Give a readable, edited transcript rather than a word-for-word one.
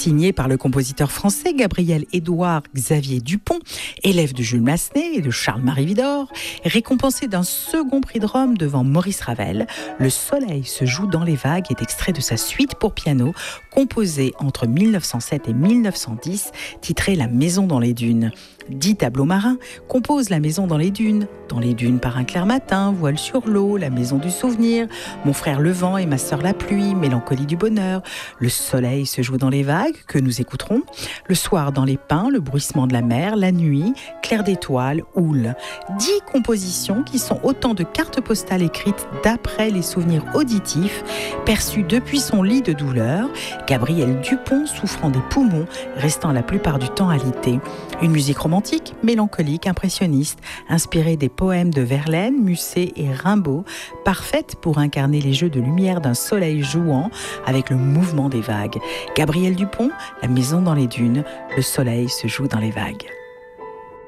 signé par le compositeur français Gabriel-Édouard Xavier Dupont, élève de Jules Massenet et de Charles-Marie Widor, récompensé d'un second prix de Rome devant Maurice Ravel. Le soleil se joue dans les vagues est extrait de sa suite pour piano, composée entre 1907 et 1910, titrée La Maison dans les dunes. 10 tableaux marins composent La Maison dans les dunes par un clair matin, Voile sur l'eau, La Maison du souvenir, Mon frère le vent et ma sœur la pluie, Mélancolie du bonheur, Le soleil se joue dans les vagues, que nous écouterons, Le soir dans les pins, Le bruissement de la mer, La nuit, Clair d'étoiles, Houle. 10 compositions qui sont autant de cartes postales écrites d'après les souvenirs auditifs perçus depuis son lit de douleur, Gabriel Dupont souffrant des poumons, restant la plupart du temps alité. Une musique romantique, mélancolique, impressionniste, inspirée des poèmes de Verlaine, Musset et Rimbaud, parfaite pour incarner les jeux de lumière d'un soleil jouant avec le mouvement des vagues. Gabriel Dupont, La Maison dans les dunes, le soleil se joue dans les vagues.